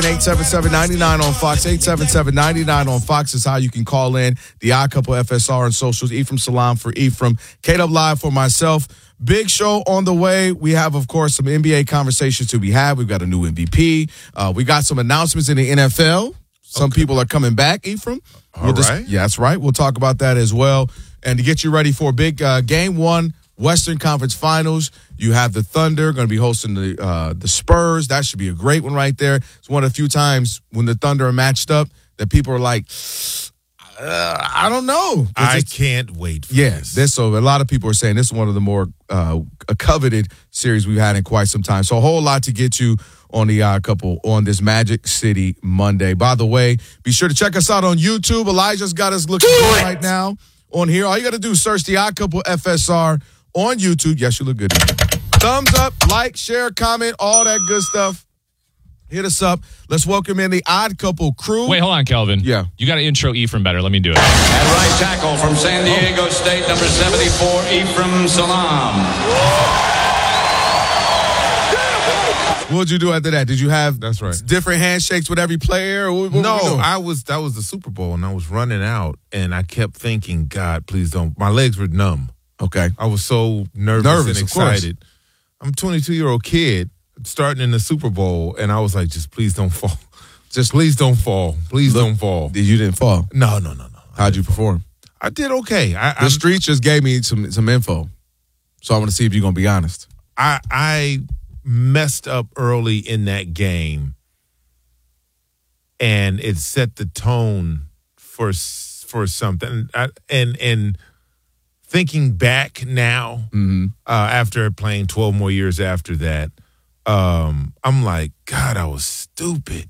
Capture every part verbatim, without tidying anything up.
eight seven seven, nine nine on Fox. eight seven seven, nine nine on Fox is how you can call in. The Odd Couple F S R on socials. Ephraim Salam for Ephraim. K-Dub Live for myself. Big show on the way. We have, of course, some N B A conversations to be had. We've got a new M V P. Uh, we got some announcements in the N F L. Some okay. people are coming back, Ephraim. All we'll right. Just, yeah, that's right. We'll talk about that as well. And to get you ready for a big uh, game one, Western Conference Finals, you have the Thunder going to be hosting the uh, the Spurs. That should be a great one right there. It's one of the few times when the Thunder are matched up that people are like, uh, I don't know. I can't wait for yeah, this. this. So a lot of people are saying this is one of the more uh, coveted series we've had in quite some time. So a whole lot to get to on the Odd Couple on this Magic City Monday. By the way, be sure to check us out on YouTube. Elijah's got us looking good right now on here. All you got to do is search the Odd Couple F S R on YouTube. Yes, you look good. Thumbs up, like, share, comment, all that good stuff. Hit us up. Let's welcome in the Odd Couple crew. Wait, hold on, Kelvin. Yeah. You got to intro Ephraim better. Let me do it. At right tackle from San Diego State, number seventy-four, Ephraim Salam. What did you do after that? Did you have That's right. different handshakes with every player? Or what, what no, were you doing? I was. That was the Super Bowl, and I was running out, and I kept thinking, God, please don't. My legs were numb. Okay. I was so nervous, Nervous, and of course. excited. I'm a twenty-two-year-old kid starting in the Super Bowl, and I was like, just please don't fall. Just please don't fall. Please Look, don't fall. You didn't fall. No, no, no, no. How'd you perform? I did okay. I, The I'm- streets just gave me some some info, so I want to see if you're gonna be honest. I I messed up early in that game, and it set the tone for s- for something. I, and and thinking back now, Mm-hmm. uh, after playing twelve more years after that, um, I'm like, God, I was stupid.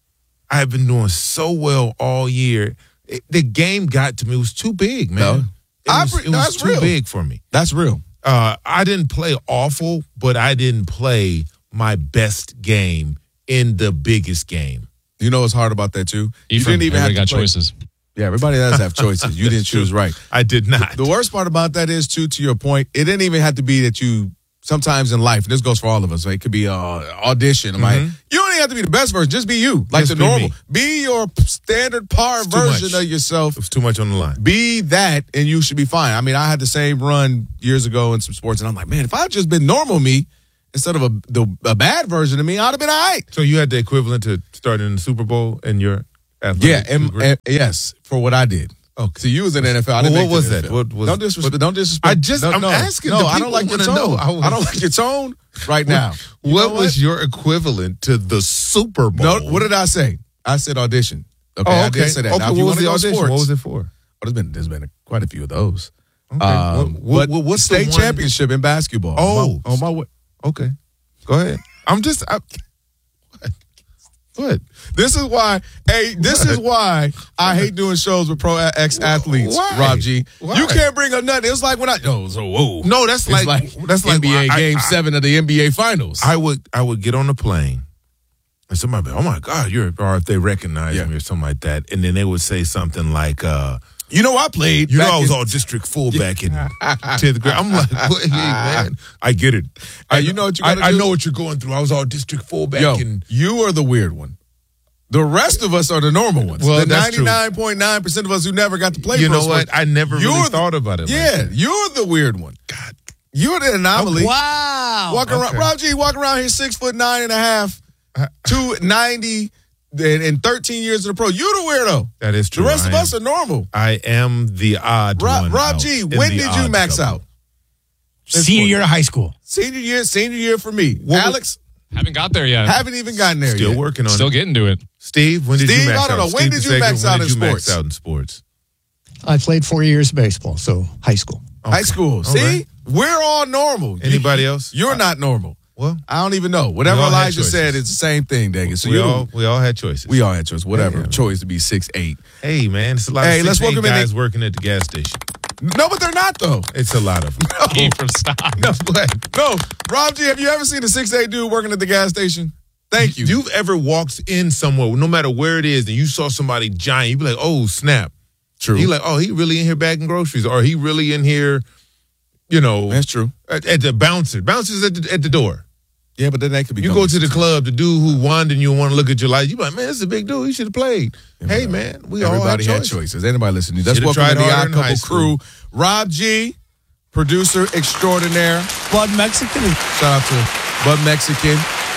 I had been doing so well all year. It, the game got to me. It was too big, man. No. It I was, pre- it was that's too real. big for me. That's real. Uh, I didn't play awful, but I didn't play my best game in the biggest game. You know what's hard about that too? You Ephraim, didn't even have everybody to got play. choices. Yeah, everybody does have choices. You didn't That's true. choose right. I did not. The worst part about that is, too, to your point, it didn't even have to be that you, sometimes in life, and this goes for all of us, right? It could be an audition. I'm like, you don't even have to be the best version. Just be you. Like Just the be normal. me. Be your standard par It's too version much. of yourself. It was too much on the line. Be that, and you should be fine. I mean, I had the same run years ago in some sports, and I'm like, man, if I had just been normal me instead of a, the, a bad version of me, I'd have been all right. So you had the equivalent to starting in the Super Bowl in your Yeah, athletic and, degree? and- yes, for what I did. Okay. So you was in the N F L. I Well, didn't what make the was N F L. that? What was- don't disrespect. what- don't disrespect. I just- no, I'm no, asking. No, The I don't like your people tone. wanna know. I don't like your tone right now. You what know was your equivalent to the Super Bowl? No, what did I say? I said audition. Okay, Oh, okay. I did say that. Okay, Now, if you what was wanna the go audition? sports- What was it for? Oh, there's been there's been quite a few of those. Okay. Um, What- what- but what's the state one- championship in basketball. Oh. on my, on my way. Okay. Go ahead. I'm just. I, what? What? This is why. Hey, this is why I hate doing shows with pro ex athletes. Why? Rob G. Why? You can't bring up nothing. It's like when I. Oh, so whoa. No, that's It's like, that's like N B A I- Game I- Seven of the N B A Finals. I would I would get on the plane and somebody would be, oh my God, you're or if they recognize Yeah. me or something like that. And then they would say something like, uh, you know, I played. you know, back I was in- all district fullback in tenth grade. I'm like, wait, man, I get it. I, Hey, you know what you I, gotta I do? know what you're going through. I was all district fullback Yo, in you are the weird one. The rest of us are the normal ones. Well, the that's true. ninety-nine point nine percent of us who never got to play You pro know what? sports. I never You're really the- thought about it. like Yeah, that. you're the weird one. God, you're the anomaly. Wow. Walking around, Okay. Rob G, walking around here six foot nine and a half, two ninety, and, and thirteen years in the pro. You the weirdo. That is true. The rest I of am- us are normal. I am the odd Rob, one. Rob out G, in when the did you odd max couple. out? Senior year of high school. Senior year, senior year for me. What was- Alex, Haven't got there yet. haven't even gotten there Still yet. working on Still it. getting to it. Steve, when did Steve, you max I don't out? know. When Steve did the you second, max when out did in you sports? max out in sports? I played four years of baseball, so high school. High school. All See? right. We're all normal. Anybody else? You're not normal. Well, I don't even know. Whatever We all had Elijah choices. said, it's the same thing, dang it. So we you, all we all had choices. we all had choice. Whatever Yeah. choice to be six eight. Hey man, it's a lot Hey, of let's six, eight welcome in guys the- working at the gas station. No, but they're not though. It's a lot of them. Ephraim, stop. No, what? No, Rob G, have you ever seen a six eight dude working at the gas station? Thank you. You've ever walked in somewhere, no matter where it is, and you saw somebody giant, you be like, oh snap. True. You like, oh, he really in here bagging groceries, or he really in here, you know, That's true. at, at the bouncer. Bouncers at the, at the door. Yeah, but then that could be. You go to the club, the dude who won, and you want to look at your life. You be like, man, this is a big dude. He should have played. Yeah, hey, man, we all everybody had had choices. choices. Anybody listening? That's Should've welcome to the tried Odd harder in high Couple school. crew. Rob G, producer extraordinaire. Bud Mexican. Shout out to Bud Mexican.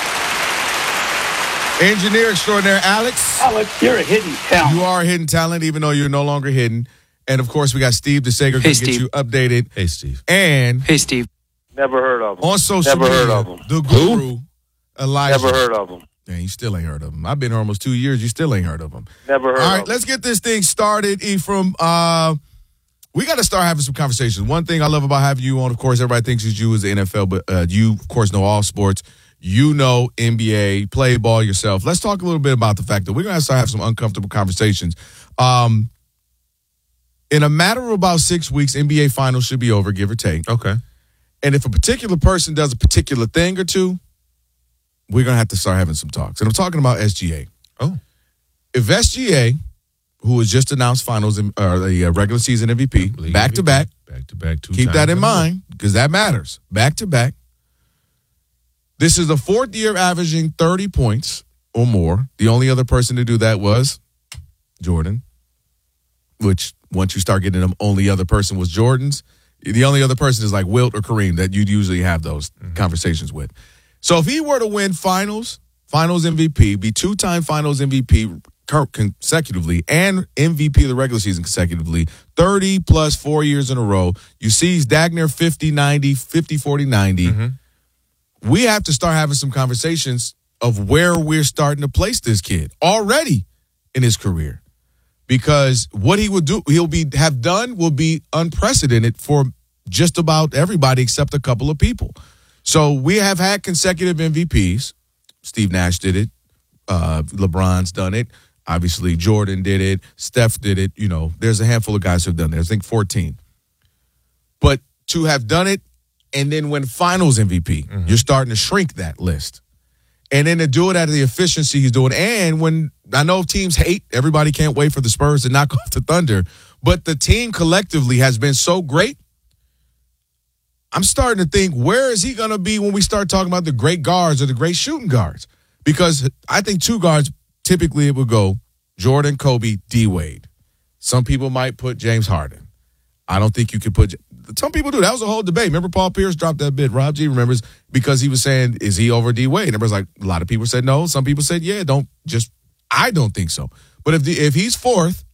Engineer extraordinaire, Alex. Alex, you're a hidden talent. You are a hidden talent, even though you're no longer hidden. And, of course, we got Steve DeSager Hey, to get Steve. you updated. Hey, Steve. And Hey, Steve. Never heard of him. on social Never media, heard of him. the guru, Elijah. Never heard of him. Man, you still ain't heard of him. I've been here almost two years. You still ain't heard of him. Never heard All of right, him. let's get this thing started, Ephraim. Uh, we got to start having some conversations. One thing I love about having you on, of course, everybody thinks it's you as the N F L, but uh, you, of course, know all sports. You know N B A, play ball yourself. Let's talk a little bit about the fact that we're going to start having some uncomfortable conversations. Um, in a matter of about six weeks, N B A finals should be over, give or take. Okay. And if a particular person does a particular thing or two, we're going to have to start having some talks. And I'm talking about S G A. Oh. If S G A, who has just announced finals, or the uh, regular season M V P, back to back, Back to back. Two keep times that in a row. mind because that matters. Back to back. This is the fourth year averaging thirty points or more. The only other person to do that was Jordan, which once you start getting them, only other person was Jordan's. The only other person is like Wilt or Kareem that you'd usually have those mm-hmm. conversations with. So if he were to win finals, finals M V P, be two-time finals M V P consecutively, and M V P of the regular season consecutively, thirty plus four years in a row, you see Dagner fifty ninety, fifty forty ninety. Mm-hmm. We have to start having some conversations of where we're starting to place this kid already in his career. Because what he would do, he'll be have done will be unprecedented for just about everybody except a couple of people. So we have had consecutive M V Ps. Steve Nash did it. Uh, LeBron's done it. Obviously, Jordan did it. Steph did it. You know, there's a handful of guys who have done it. I think fourteen. But to have done it and then win finals M V P, mm-hmm. you're starting to shrink that list. And then to do it at the efficiency he's doing. And when I know teams hate, everybody can't wait for the Spurs to knock off the Thunder. But the team collectively has been so great. I'm starting to think, where is he going to be when we start talking about the great guards or the great shooting guards? Because I think two guards, typically it would go Jordan, Kobe, D-Wade. Some people might put James Harden. I don't think you could put – some people do. That was a whole debate. Remember Paul Pierce dropped that bid. Rob G remembers because he was saying, is he over D-Wade? And everybody's like, a lot of people said no. Some people said, yeah, don't just – I don't think so. But if the, if he's fourth